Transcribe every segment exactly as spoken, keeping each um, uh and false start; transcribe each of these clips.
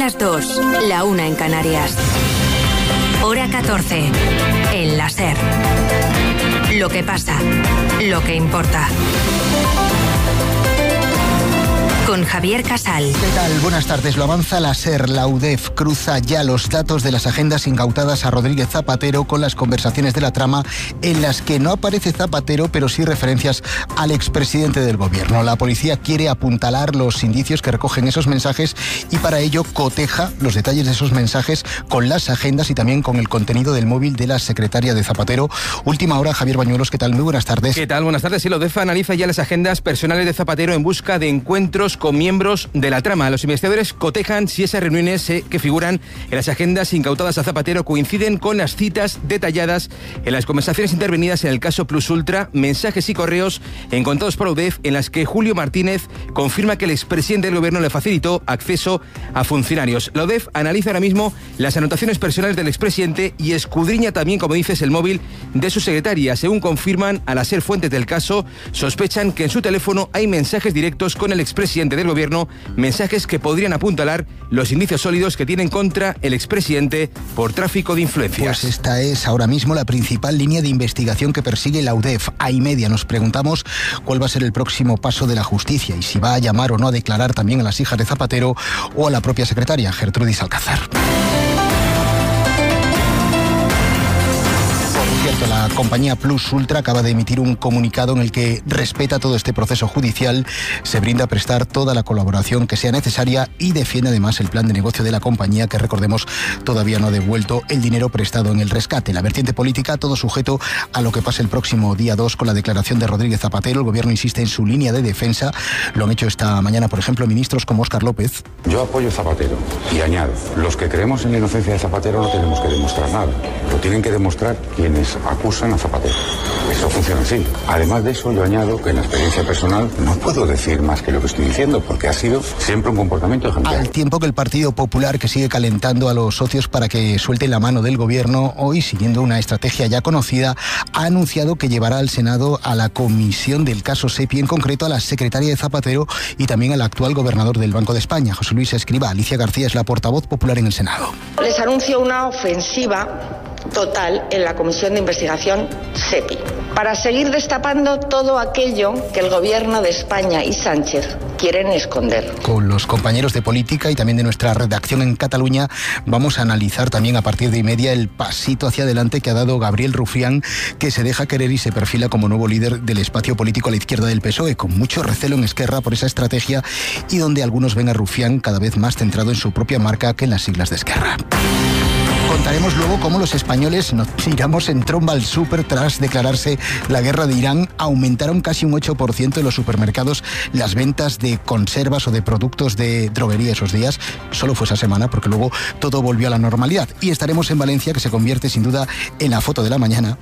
las dos, la una en Canarias. Hora catorce, en la SER. Lo que pasa, lo que importa. Con Javier Casal. ¿Qué tal? Buenas tardes. Lo avanza la SER. La U D E F cruza ya los datos de las agendas incautadas a Rodríguez Zapatero con las conversaciones de la trama en las que no aparece Zapatero, pero sí referencias al expresidente del gobierno. La policía quiere apuntalar los indicios que recogen esos mensajes y para ello coteja los detalles de esos mensajes con las agendas y también con el contenido del móvil de la secretaria de Zapatero. Última hora, Javier Bañuelos. ¿Qué tal? Muy buenas tardes. ¿Qué tal? Buenas tardes. Sí, la U D E F analiza ya las agendas personales de Zapatero en busca de encuentros con miembros de la trama. Los investigadores cotejan si esas reuniones eh, que figuran en las agendas incautadas a Zapatero coinciden con las citas detalladas en las conversaciones intervenidas en el caso Plus Ultra, mensajes y correos encontrados por la U D E F en las que Julio Martínez confirma que el expresidente del gobierno le facilitó acceso a funcionarios. La U D E F analiza ahora mismo las anotaciones personales del expresidente y escudriña también, como dices, el móvil de su secretaria. Según confirman a las SER fuentes del caso, sospechan que en su teléfono hay mensajes directos con el expresidente del gobierno, mensajes que podrían apuntalar los indicios sólidos que tienen contra el expresidente por tráfico de influencias. Pues esta es ahora mismo la principal línea de investigación que persigue la U D E F. A y media nos preguntamos cuál va a ser el próximo paso de la justicia y si va a llamar o no a declarar también a las hijas de Zapatero o a la propia secretaria, Gertrudis Alcázar. La compañía Plus Ultra acaba de emitir un comunicado en el que respeta todo este proceso judicial, se brinda a prestar toda la colaboración que sea necesaria y defiende además el plan de negocio de la compañía, que recordemos todavía no ha devuelto el dinero prestado en el rescate. La vertiente política, todo sujeto a lo que pase el próximo día dos con la declaración de Rodríguez Zapatero. El gobierno insiste en su línea de defensa. Lo han hecho esta mañana, por ejemplo, ministros como Óscar López. Yo apoyo a Zapatero y añado, los que creemos en la inocencia de Zapatero no tenemos que demostrar nada. Lo tienen que demostrar quienes acusan a Zapatero. Eso funciona así. Además de eso, yo añado que en la experiencia personal no puedo decir más que lo que estoy diciendo, porque ha sido siempre un comportamiento ejemplar. Al tiempo que el Partido Popular, que sigue calentando a los socios para que suelten la mano del gobierno, hoy, siguiendo una estrategia ya conocida, ha anunciado que llevará al Senado a la comisión del caso SEPI, en concreto a la secretaria de Zapatero y también al actual gobernador del Banco de España, José Luis Escrivá. Alicia García es la portavoz popular en el Senado. Les anuncio una ofensiva total en la Comisión de Investigación SEPI, para seguir destapando todo aquello que el gobierno de España y Sánchez quieren esconder. Con los compañeros de política y también de nuestra redacción en Cataluña vamos a analizar también a partir de y media el pasito hacia adelante que ha dado Gabriel Rufián, que se deja querer y se perfila como nuevo líder del espacio político a la izquierda del P S O E, con mucho recelo en Esquerra por esa estrategia y donde algunos ven a Rufián cada vez más centrado en su propia marca que en las siglas de Esquerra. Contaremos luego cómo los españoles nos tiramos en tromba al súper tras declararse la guerra de Irán. Aumentaron casi un ocho por ciento en los supermercados las ventas de conservas o de productos de droguería esos días. Solo fue esa semana porque luego todo volvió a la normalidad. Y estaremos en Valencia, que se convierte sin duda en la foto de la mañana.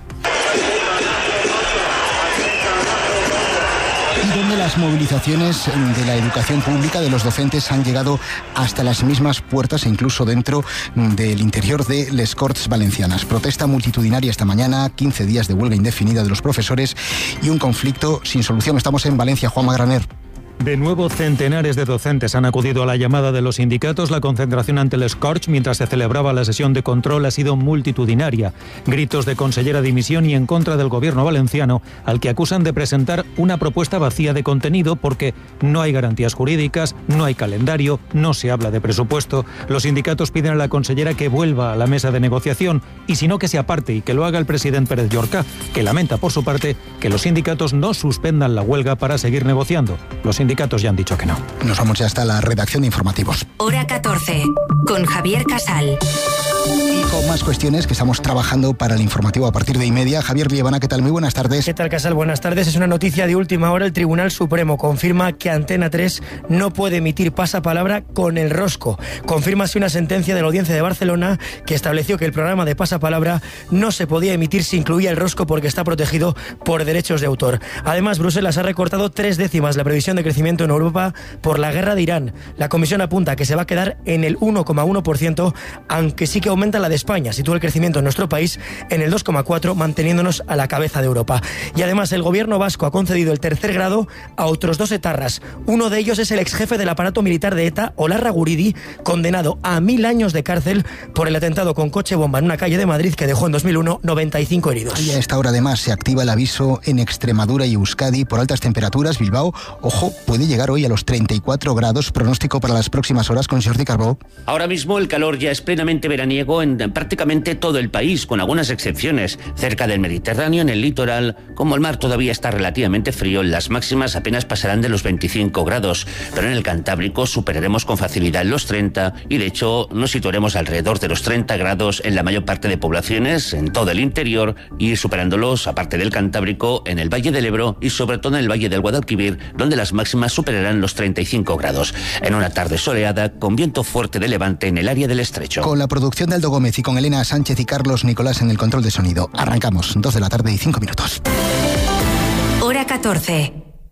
Donde las movilizaciones de la educación pública, de los docentes, han llegado hasta las mismas puertas e incluso dentro del interior de les Corts Valencianas. Protesta multitudinaria esta mañana, quince días de huelga indefinida de los profesores y un conflicto sin solución. Estamos en Valencia, Juanma Graner. De nuevo, centenares de docentes han acudido a la llamada de los sindicatos. La concentración ante el Scorch, mientras se celebraba la sesión de control, ha sido multitudinaria. Gritos de consellera dimisión y en contra del gobierno valenciano, al que acusan de presentar una propuesta vacía de contenido porque no hay garantías jurídicas, no hay calendario, no se habla de presupuesto. Los sindicatos piden a la consellera que vuelva a la mesa de negociación y si no, que se aparte y que lo haga el presidente Pérez Llorca, que lamenta por su parte que los sindicatos no suspendan la huelga para seguir negociando. Los sindicatos ya han dicho que no. Nos vamos ya hasta la redacción de informativos. Hora catorce, con Javier Casal. Y con más cuestiones que estamos trabajando para el informativo a partir de y media. Javier Liebana, ¿qué tal? Muy buenas tardes. ¿Qué tal, Casal? Buenas tardes. Es una noticia de última hora. El Tribunal Supremo confirma que Antena tres no puede emitir pasapalabra con el rosco. Confirma así una sentencia de la Audiencia de Barcelona que estableció que el programa de pasapalabra no se podía emitir si incluía el rosco porque está protegido por derechos de autor. Además, Bruselas ha recortado tres décimas la previsión de crecimiento crecimiento en Europa por la guerra de Irán. La Comisión apunta a que se va a quedar en el uno coma uno por ciento, aunque sí que aumenta la de España. Sitúa el crecimiento en nuestro país en el dos coma cuatro por ciento, manteniéndonos a la cabeza de Europa. Y además el gobierno vasco ha concedido el tercer grado a otros dos etarras. Uno de ellos es el exjefe del aparato militar de ETA, Olarra Guridi, condenado a mil años de cárcel por el atentado con coche bomba en una calle de Madrid que dejó en dos mil uno noventa y cinco heridos. Y a esta hora además se activa el aviso en Extremadura y Euskadi por altas temperaturas. Bilbao, ojo, puede llegar hoy a los treinta y cuatro grados. Pronóstico para las próximas horas con Jordi Carbó. Ahora mismo el calor ya es plenamente veraniego en prácticamente todo el país, con algunas excepciones. Cerca del Mediterráneo, en el litoral, como el mar todavía está relativamente frío, las máximas apenas pasarán de los veinticinco grados, pero en el Cantábrico superaremos con facilidad los treinta y de hecho nos situaremos alrededor de los treinta grados en la mayor parte de poblaciones, en todo el interior, y superándolos, aparte del Cantábrico, en el Valle del Ebro y sobre todo en el Valle del Guadalquivir, donde las máximas superarán los treinta y cinco grados, en una tarde soleada con viento fuerte de levante en el área del Estrecho. Con la producción de Aldo Gómez y con Elena Sánchez y Carlos Nicolás en el control de sonido. Arrancamos, dos de la tarde y cinco minutos. Hora catorce.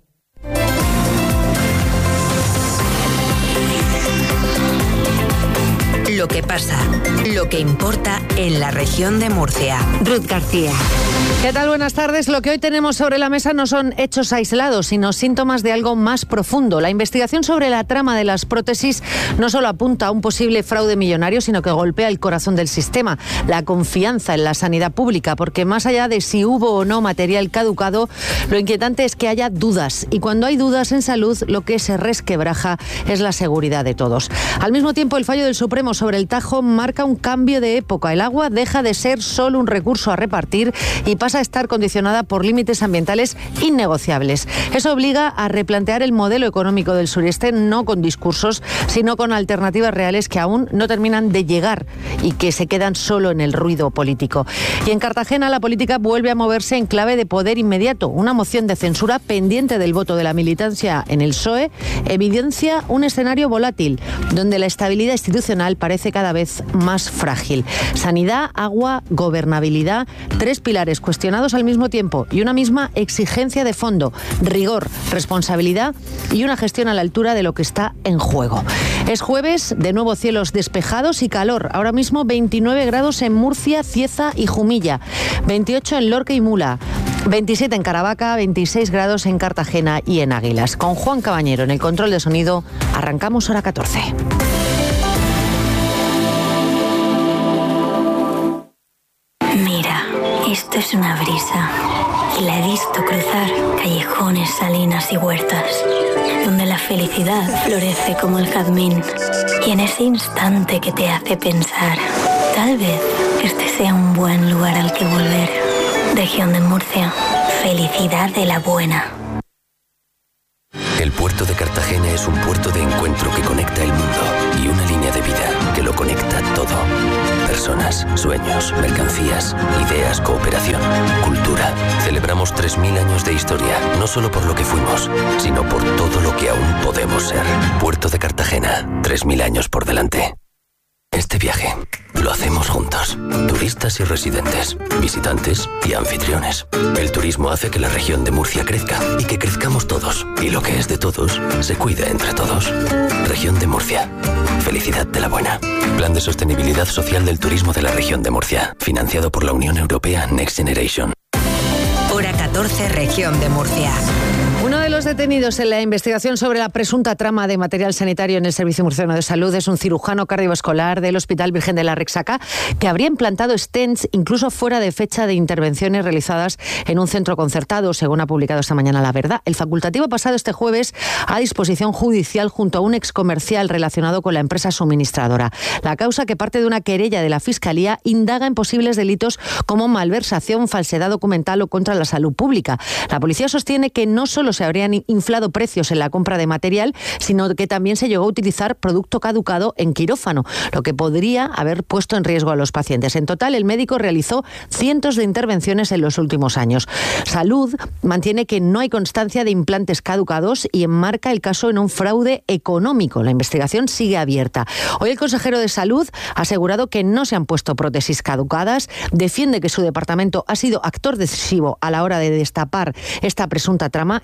Lo que pasa, lo que importa en la región de Murcia. Ruth García. ¿Qué tal? Buenas tardes. Lo que hoy tenemos sobre la mesa no son hechos aislados, sino síntomas de algo más profundo. La investigación sobre la trama de las prótesis no solo apunta a un posible fraude millonario, sino que golpea el corazón del sistema, la confianza en la sanidad pública, porque más allá de si hubo o no material caducado, lo inquietante es que haya dudas. Y cuando hay dudas en salud, lo que se resquebraja es la seguridad de todos. Al mismo tiempo, el fallo del Supremo sobre el Tajo marca un cambio de época. El agua deja de ser solo un recurso a repartir y pasa a estar condicionada por límites ambientales innegociables. Eso obliga a replantear el modelo económico del sureste, no con discursos, sino con alternativas reales que aún no terminan de llegar y que se quedan solo en el ruido político. Y en Cartagena la política vuelve a moverse en clave de poder inmediato. Una moción de censura pendiente del voto de la militancia en el P S O E evidencia un escenario volátil, donde la estabilidad institucional parece cada vez más frágil. Sanidad, agua, gobernabilidad, tres pilares cuestionados al mismo tiempo y una misma exigencia de fondo, rigor, responsabilidad y una gestión a la altura de lo que está en juego. Es jueves, de nuevo cielos despejados y calor. Ahora mismo veintinueve grados en Murcia, Cieza y Jumilla, veintiocho en Lorca y Mula, veintisiete en Caravaca, veintiséis grados en Cartagena y en Águilas. Con Juan Cabañero en el control de sonido, arrancamos hora catorce. Mira, esto es una brisa y la he visto cruzar callejones, salinas y huertas, donde la felicidad florece como el jazmín. Y en ese instante que te hace pensar, tal vez este sea un buen lugar al que volver. Región de Murcia, felicidad de la buena. El puerto de Cartagena es un puerto de encuentro que conecta el mundo y una línea de vida que lo conecta todo. Personas, sueños, mercancías, ideas, cooperación, cultura. Celebramos tres mil años de historia, no solo por lo que fuimos, sino por todo lo que aún podemos ser. Puerto de Cartagena, tres mil años por delante. Este viaje lo hacemos juntos, turistas y residentes, visitantes y anfitriones. El turismo hace que la región de Murcia crezca y que crezcamos todos. Y lo que es de todos, se cuida entre todos. Región de Murcia. Felicidad de la buena. Plan de Sostenibilidad Social del Turismo de la Región de Murcia. Financiado por la Unión Europea Next Generation. Hora catorce, Región de Murcia. Uno de los detenidos en la investigación sobre la presunta trama de material sanitario en el Servicio Murciano de Salud es un cirujano cardiovascular del Hospital Virgen de la Rexaca que habría implantado stents incluso fuera de fecha de intervenciones realizadas en un centro concertado, según ha publicado esta mañana La Verdad. El facultativo ha pasado este jueves a disposición judicial junto a un excomercial relacionado con la empresa suministradora. La causa, que parte de una querella de la Fiscalía, indaga en posibles delitos como malversación, falsedad documental o contra la salud pública. La policía sostiene que no solo se habrían inflado precios en la compra de material, sino que también se llegó a utilizar producto caducado en quirófano, lo que podría haber puesto en riesgo a los pacientes. En total, el médico realizó cientos de intervenciones en los últimos años. Salud mantiene que no hay constancia de implantes caducados y enmarca el caso en un fraude económico. La investigación sigue abierta. Hoy el consejero de Salud ha asegurado que no se han puesto prótesis caducadas, defiende que su departamento ha sido actor decisivo a la hora de destapar esta presunta trama y señala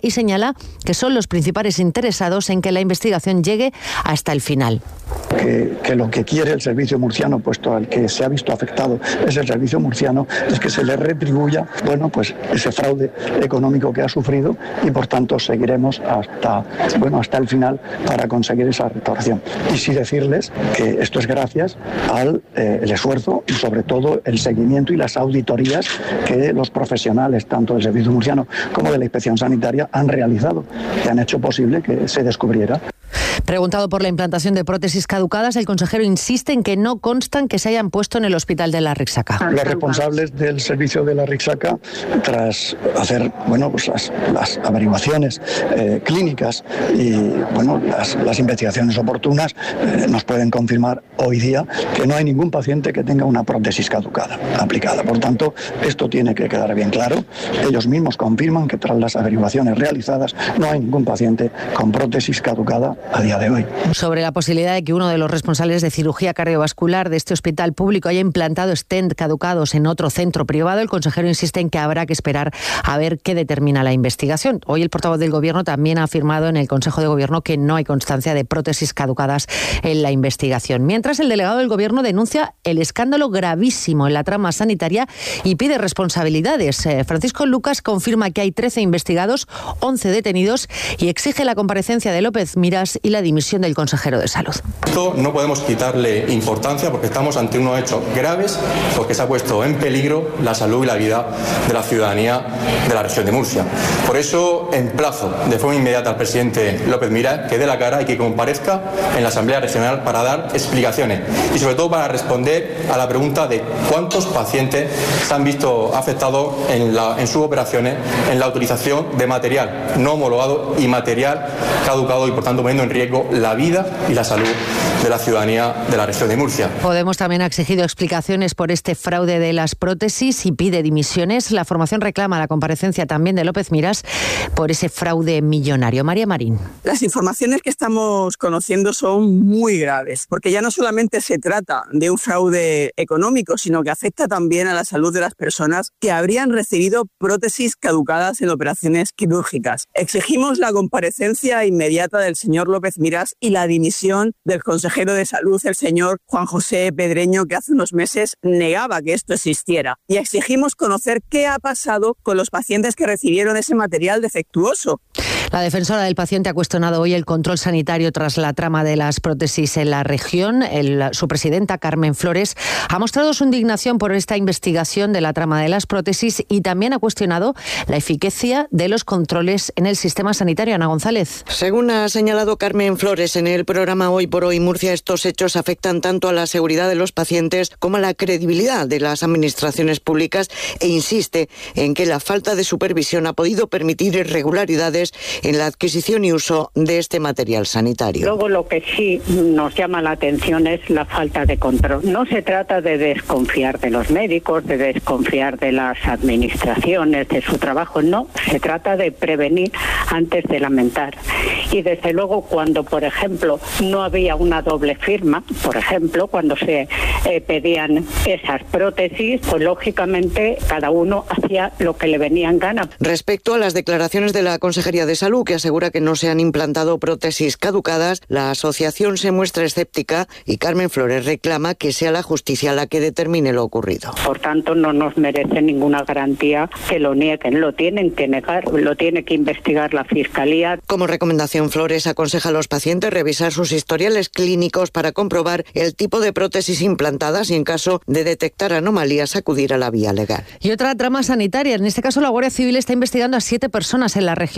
señala que son los principales interesados en que la investigación llegue hasta el final. Que, que lo que quiere el servicio murciano, puesto al que se ha visto afectado es el servicio murciano, es que se le retribuya, bueno, pues ese fraude económico que ha sufrido, y por tanto seguiremos hasta, bueno, hasta el final para conseguir esa restauración. Y sí decirles que esto es gracias al eh, el esfuerzo y sobre todo el seguimiento y las auditorías que los profesionales, tanto del servicio murciano como de la inspección sanitaria, han realizado, que han hecho posible que se descubriera. Preguntado por la implantación de prótesis caducadas, el consejero insiste en que no constan que se hayan puesto en el hospital de la Rixaca. Los responsables del servicio de la Rixaca, tras hacer bueno, pues las, las averiguaciones eh, clínicas y bueno, las, las investigaciones oportunas, eh, nos pueden confirmar hoy día que no hay ningún paciente que tenga una prótesis caducada aplicada. Por tanto, esto tiene que quedar bien claro. Ellos mismos confirman que tras las averiguaciones realizadas no hay ningún paciente con prótesis caducada a día de hoy. Sobre la posibilidad de que uno de los responsables de cirugía cardiovascular de este hospital público haya implantado stent caducados en otro centro privado, el consejero insiste en que habrá que esperar a ver qué determina la investigación. Hoy el portavoz del Gobierno también ha afirmado en el Consejo de Gobierno que no hay constancia de prótesis caducadas en la investigación. Mientras, el delegado del Gobierno denuncia el escándalo gravísimo en la trama sanitaria y pide responsabilidades. Eh, Francisco Lucas confirma que hay trece investigados, once detenidos y exige la comparecencia de López Miras y la dimisión del consejero de Salud. Esto no podemos quitarle importancia porque estamos ante unos hechos graves, porque se ha puesto en peligro la salud y la vida de la ciudadanía de la región de Murcia. Por eso emplazo de forma inmediata al presidente López Miras que dé la cara y que comparezca en la Asamblea Regional para dar explicaciones y sobre todo para responder a la pregunta de cuántos pacientes se han visto afectados en, la, en sus operaciones en la utilización de material no homologado y material caducado y por tanto poniendo en riesgo la vida y la salud de la ciudadanía de la región de Murcia. Podemos también ha exigido explicaciones por este fraude de las prótesis y pide dimisiones. La formación reclama la comparecencia también de López Miras por ese fraude millonario. María Marín. Las informaciones que estamos conociendo son muy graves, porque ya no solamente se trata de un fraude económico, sino que afecta también a la salud de las personas que habrían recibido prótesis caducadas en operaciones quirúrgicas. Exigimos la comparecencia inmediata del señor López Miras y la dimisión del consejero de Salud, el señor Juan José Pedreño, que hace unos meses negaba que esto existiera. Y exigimos conocer qué ha pasado con los pacientes que recibieron ese material defectuoso. La defensora del paciente ha cuestionado hoy el control sanitario tras la trama de las prótesis en la región. El, su presidenta, Carmen Flores, ha mostrado su indignación por esta investigación de la trama de las prótesis y también ha cuestionado la eficacia de los controles en el sistema sanitario. Ana González. Según ha señalado Carmen Flores en el programa Hoy por Hoy Murcia, estos hechos afectan tanto a la seguridad de los pacientes como a la credibilidad de las administraciones públicas e insiste en que la falta de supervisión ha podido permitir irregularidades en la adquisición y uso de este material sanitario. Luego lo que sí nos llama la atención es la falta de control. No se trata de desconfiar de los médicos, de desconfiar de las administraciones, de su trabajo, no, se trata de prevenir antes de lamentar. Y desde luego cuando, por ejemplo, no había una doble firma, por ejemplo, cuando se eh, pedían esas prótesis, pues lógicamente cada uno hacía lo que le venía en gana. Respecto a las declaraciones de la Consejería de Salud, que asegura que no se han implantado prótesis caducadas, la asociación se muestra escéptica y Carmen Flores reclama que sea la justicia la que determine lo ocurrido. Por tanto, no nos merece ninguna garantía que lo nieguen, lo tienen que negar, lo tiene que investigar la Fiscalía. Como recomendación, Flores aconseja a los pacientes revisar sus historiales clínicos para comprobar el tipo de prótesis implantadas y, en caso de detectar anomalías, acudir a la vía legal. Y otra trama sanitaria, en este caso la Guardia Civil está investigando a siete personas en la región